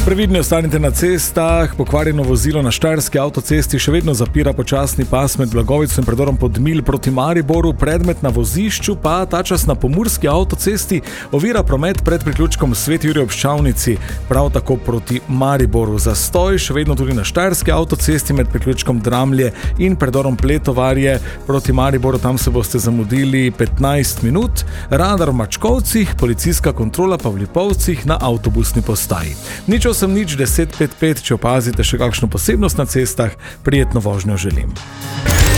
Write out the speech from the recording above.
Previdni ostanite na cestah, pokvarjeno vozilo na štajerski avtocesti še vedno zapira počasni pas med Blagovico in predorom Podmilj proti Mariboru, predmet na vozišču pa ta čas na pomurski avtocesti ovira promet pred priključkom Sveti Jurij ob Ščavnici, prav tako proti Mariboru. Zastoj še vedno tudi na štajerski avtocesti med priključkom Dramlje in predorom Pletovarje proti Mariboru, tam se boste zamudili 15 minut, radar v Mačkovcih, policijska kontrola pa v Lipovcih na avtobusni postaji. Nič 1055, če opazite še kakšno posebnost na cestah, prijetno vožnjo želim.